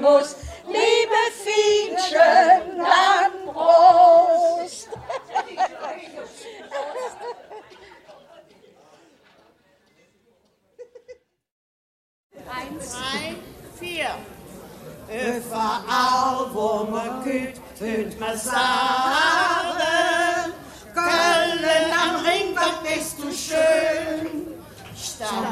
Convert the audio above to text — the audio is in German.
muss. Liebe Fienchen, dann Prost! 1, 3, 4. Überall, wo man geht, hört man sagen, Köln am Ring, was bist du schön.